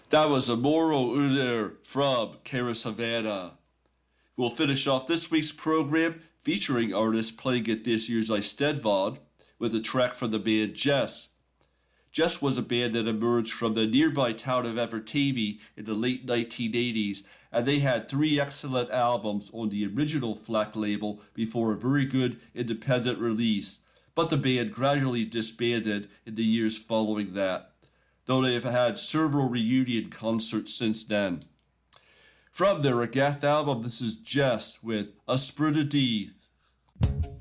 That was Amoro Uder from Cara Savannah. We'll finish off this week's program featuring artists playing at this year's Eisteddfod with a track from the band Jess. Jess was a band that emerged from the nearby town of Evertavy in the late 1980s, and they had 3 excellent albums on the original Fleck label before a very good independent release, but the band gradually disbanded in the years following that, though they have had several reunion concerts since then. From their Agath album, this is Jess with A Spur de Death.